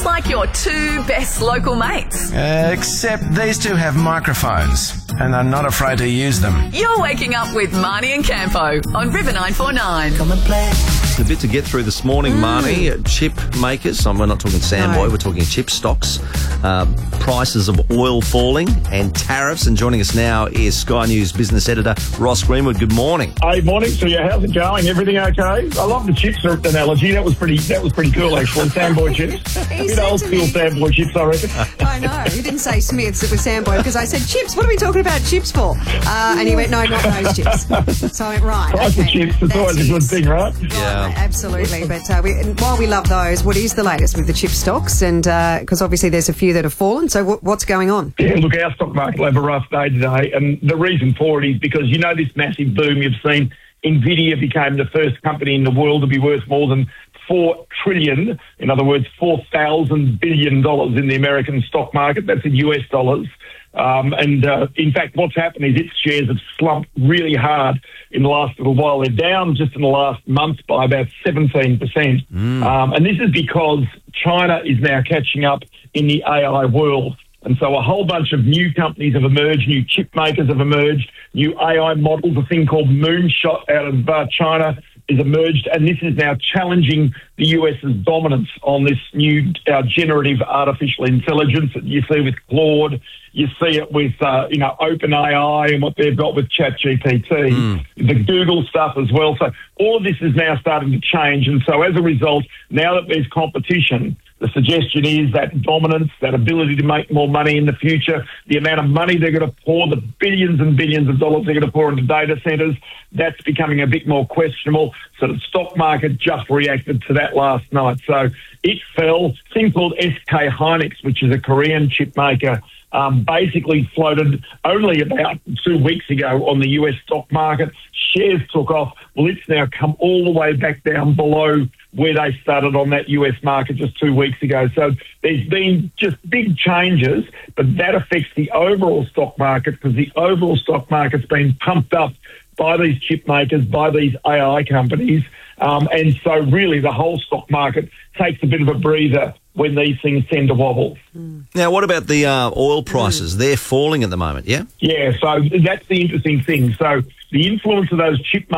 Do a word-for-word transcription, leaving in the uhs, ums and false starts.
just like your two best local mates. Uh, except these two have microphones and are not afraid to use them. You're waking up with Marnie and Campo on River nine four nine. Come and play. A bit to get through this morning, Marnie. Chip makers, we're not talking Samboy, No. we're talking chip stocks. Uh, prices of oil falling and tariffs. And joining us now is Sky News business editor Ross Greenwood. Good morning. Hey, morning. So yeah, how's it going? Everything okay? I love the chips analogy. That was pretty. That was pretty cool, actually. Samboy chips. He A bit said old to school me- Samboy chips, I reckon. I know. He didn't say Smiths, it was Samboy, because I said, chips, what are we talking about chips for? Uh, and he went, no, not those chips. So I went, right. Price of okay, chips. It's that's always a good it. thing, right? Yeah. Absolutely. But uh, we, and while we love those, what is the latest with the chip stocks? And because obviously there's a few that have fallen. So w- what's going on? Yeah, look, our stock market will have a rough day today, and the reason for it is because you know this massive boom you've seen. Nvidia became the first company in the world to be worth more than four trillion. In other words, four thousand billion dollars in the American stock market. That's in U S dollars. Um, and uh, in fact, what's happened is its shares have slumped really hard in the last little while. They're down just in the last month by about seventeen percent. Mm. Um, and this is because China is now catching up in the A I world. And so a whole bunch of new companies have emerged, new chip makers have emerged, new A I models, a thing called Moonshot out of uh, China is emerged, and this is now challenging the US's dominance on this new uh, generative artificial intelligence that you see with Claude. You see it with, uh, you know, OpenAI and what they've got with ChatGPT, mm. the Google stuff as well. So all of this is now starting to change. And so as a result, now that there's competition, the suggestion is that dominance, that ability to make more money in the future, the amount of money they're going to pour, the billions and billions of dollars they're going to pour into data centres, that's becoming a bit more questionable. So the stock market just reacted to that last night. So it fell. A thing called S K Hynix, which is a Korean chip maker, Um, basically floated only about two weeks ago on the U S stock market. Shares took off. Well, it's now come all the way back down below where they started on that U S market just two weeks ago. So there's been just big changes, but that affects the overall stock market because the overall stock market's been pumped up by these chip makers, by these A I companies. Um, and so really the whole stock market takes a bit of a breather when these things tend to wobble. Now, what about the uh, oil prices? Mm. They're falling at the moment, yeah? Yeah, so that's the interesting thing. So the influence of those chip